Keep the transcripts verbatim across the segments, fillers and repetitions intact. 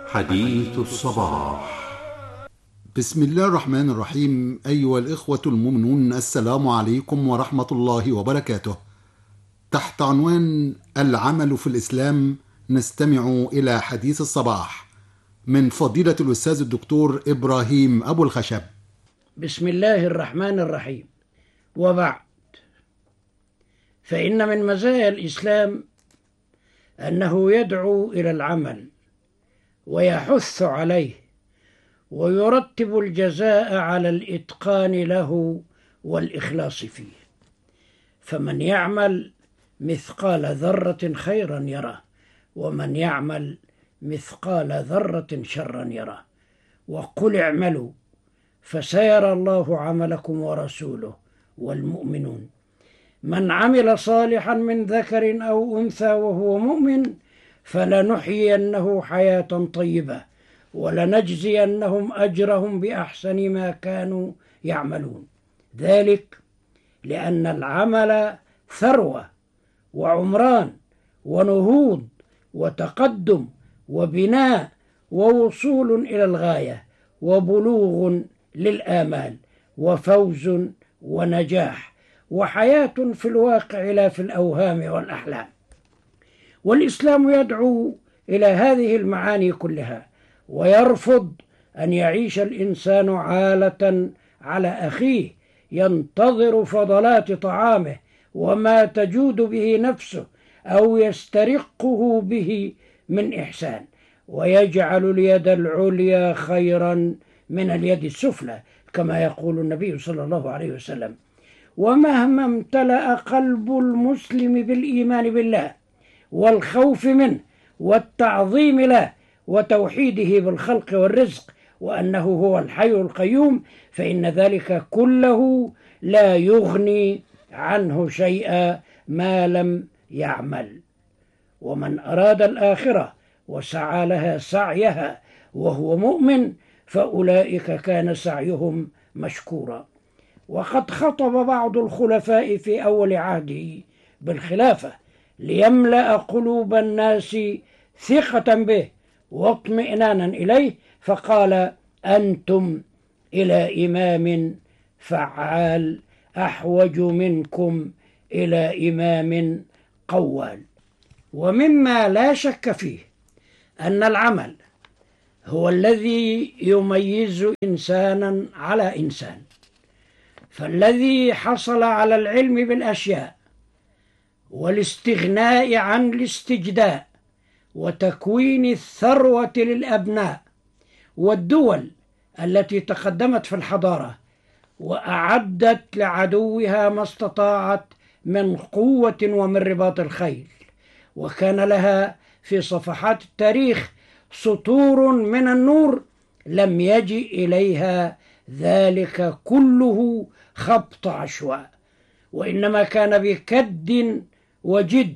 حديث الصباح. بسم الله الرحمن الرحيم. أيها الإخوة المؤمنون، السلام عليكم ورحمة الله وبركاته. تحت عنوان العمل في الإسلام نستمع إلى حديث الصباح من فضيلة الأستاذ الدكتور إبراهيم أبو الخشب. بسم الله الرحمن الرحيم. وبعد، فإن من مزايا الإسلام أنه يدعو إلى العمل ويحث عليه ويرتب الجزاء على الإتقان له والإخلاص فيه. فمن يعمل مثقال ذرة خيرا يره، ومن يعمل مثقال ذرة شرا يره. وقل اعملوا فسيرى الله عملكم ورسوله والمؤمنون. من عمل صالحا من ذكر أو أنثى وهو مؤمن فلنحيينه حياة طيبة ولنجزينهم أجرهم بأحسن ما كانوا يعملون. ذلك لأن العمل ثروة وعمران ونهوض وتقدم وبناء ووصول إلى الغاية وبلوغ للآمال وفوز ونجاح وحياة في الواقع لا في الأوهام والأحلام. والإسلام يدعو إلى هذه المعاني كلها، ويرفض أن يعيش الإنسان عالة على أخيه ينتظر فضلات طعامه وما تجود به نفسه أو يسترقه به من إحسان، ويجعل اليد العليا خيرا من اليد السفلى كما يقول النبي صلى الله عليه وسلم. ومهما امتلأ قلب المسلم بالإيمان بالله والخوف منه والتعظيم له وتوحيده بالخلق والرزق وأنه هو الحي القيوم، فإن ذلك كله لا يغني عنه شيئا ما لم يعمل. ومن أراد الآخرة وسعى لها سعيها وهو مؤمن فأولئك كان سعيهم مشكورا. وقد خطب بعض الخلفاء في أول عهده بالخلافة ليملأ قلوب الناس ثقة به واطمئنانا إليه، فقال: أنتم إلى إمام فعال أحوج منكم إلى إمام قوال. ومما لا شك فيه أن العمل هو الذي يميز إنسانا على إنسان، فالذي حصل على العلم بالأشياء والاستغناء عن الاستجداء وتكوين الثروة للأبناء والدول التي تقدمت في الحضارة وأعدت لعدوها ما استطاعت من قوة ومن رباط الخيل، وكان لها في صفحات التاريخ سطور من النور، لم يجئ إليها ذلك كله خبط عشواء، وإنما كان بكد وجد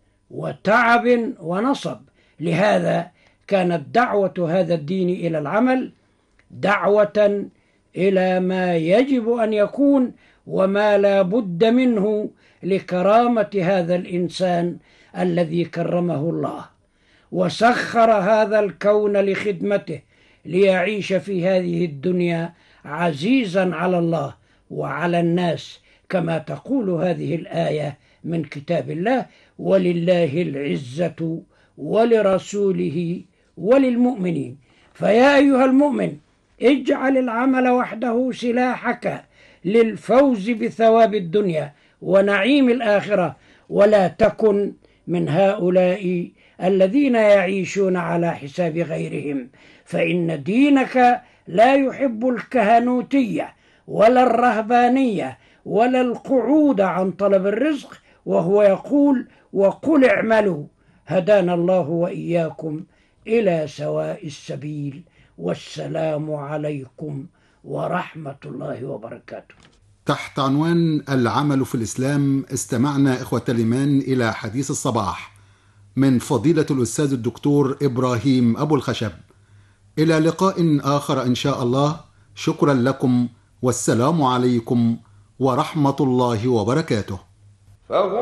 وتعب ونصب. لهذا كانت دعوة هذا الدين إلى العمل دعوة إلى ما يجب أن يكون وما لا بد منه لكرامة هذا الإنسان الذي كرمه الله وسخر هذا الكون لخدمته ليعيش في هذه الدنيا عزيزا على الله وعلى الناس، كما تقول هذه الآية من كتاب الله: ولله العزة ولرسوله وللمؤمنين. فيا أيها المؤمن، اجعل العمل وحده سلاحك للفوز بثواب الدنيا ونعيم الآخرة، ولا تكن من هؤلاء الذين يعيشون على حساب غيرهم، فإن دينك لا يحب الكهنوتية ولا الرهبانية ولا القعود عن طلب الرزق، وهو يقول: وقل اعملوا هدانا الله وإياكم إلى سواء السبيل، والسلام عليكم ورحمة الله وبركاته. تحت عنوان العمل في الإسلام استمعنا إخوة الإيمان إلى حديث الصباح من فضيلة الأستاذ الدكتور إبراهيم أبو الخشب. إلى لقاء آخر إن شاء الله. شكرا لكم، والسلام عليكم ورحمة الله وبركاته.